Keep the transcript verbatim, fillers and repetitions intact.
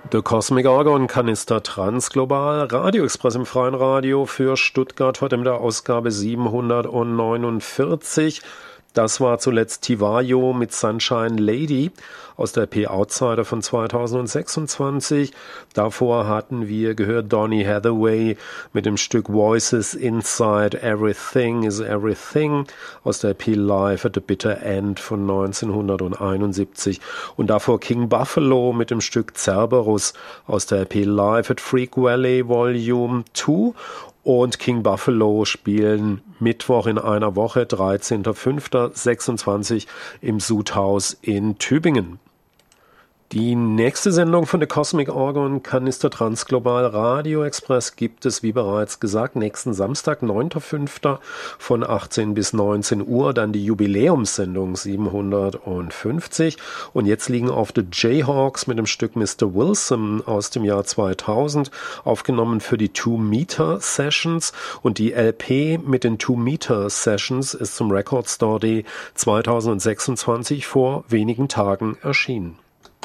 The Cosmic Orgon, Kanister Transglobal, Radio Express im Freien Radio für Stuttgart, heute mit der Ausgabe siebenhundertneunundvierzig. Das war zuletzt Tivayo mit Sunshine Lady aus der E P Outsider von zweitausendsechsundzwanzig. Davor hatten wir gehört Donny Hathaway mit dem Stück Voices Inside Everything is Everything aus der E P Live at the Bitter End von neunzehnhunderteinundsiebzig. Und davor King Buffalo mit dem Stück Cerberus aus der E P Live at Freak Valley Volume zwei. Und King Buffalo spielen Mittwoch in einer Woche, dreizehnter fünfter sechsundzwanzig im Sudhaus in Tübingen. Die nächste Sendung von The Cosmic Orgon, Kanister Transglobal Radio Express, gibt es, wie bereits gesagt, nächsten Samstag, neunter fünfter von achtzehn bis neunzehn Uhr, dann die Jubiläumssendung siebenhundertfünfzig. Und jetzt liegen auf The Jayhawks mit dem Stück Mister Wilson aus dem Jahr zweitausend, aufgenommen für die Two-Meter Sessions. Und die L P mit den Two-Meter Sessions ist zum Record Store Day zweitausendsechsundzwanzig vor wenigen Tagen erschienen.